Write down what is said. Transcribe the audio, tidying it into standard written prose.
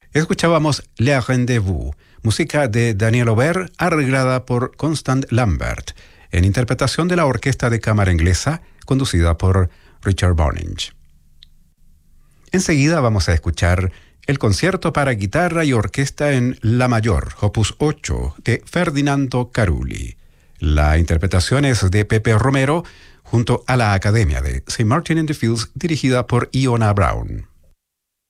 Escuchábamos Le Rendezvous, música de Daniel Aubert, arreglada por Constant Lambert, en interpretación de la Orquesta de Cámara Inglesa, conducida por Richard Boninge. Enseguida vamos a escuchar el concierto para guitarra y orquesta en La Mayor, Opus 8, de Ferdinando Carulli. La interpretación es de Pepe Romero, junto a la Academia de St. Martin in the Fields, dirigida por Iona Brown.